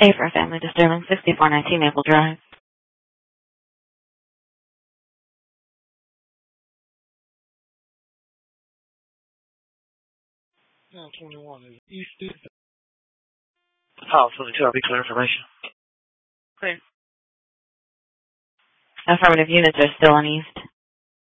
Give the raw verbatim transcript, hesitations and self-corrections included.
A for family disturbance, sixty-four nineteen Maple Drive. nine twenty-one is East. Oh, twenty-two, I'll be clear information. Clear. Affirmative units are still on East.